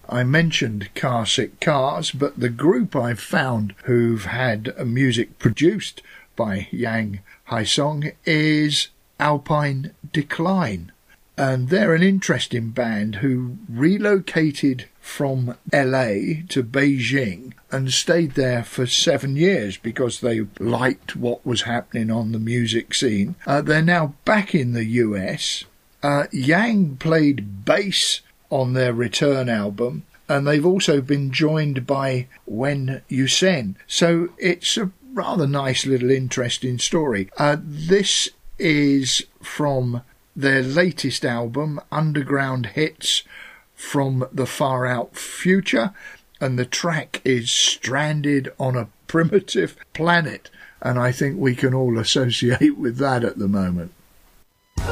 I mentioned Car Sick Cars, but the group I've found who've had music produced by Yang Haisong is Alpine Decline. And they're an interesting band who relocated from LA to Beijing and stayed there for 7 years because they liked what was happening on the music scene. They're now back in the US. Yang played bass on their return album, and they've also been joined by Wen Yusen. So it's a rather nice little interesting story. This is from their latest album, Underground Hits from the Far Out Future, and the track is Stranded on a Primitive Planet, and I think we can all associate with that at the moment.